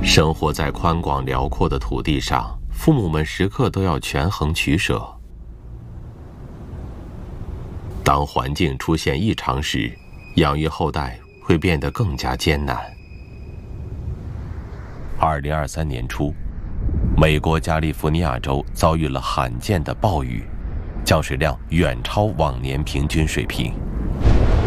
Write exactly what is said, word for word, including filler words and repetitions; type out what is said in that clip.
生活在宽广辽阔的土地上，父母们时刻都要权衡取舍。当环境出现异常时，养育后代会变得更加艰难。二零二三年初，美国加利福尼亚州遭遇了罕见的暴雨，降水量远超往年平均水平。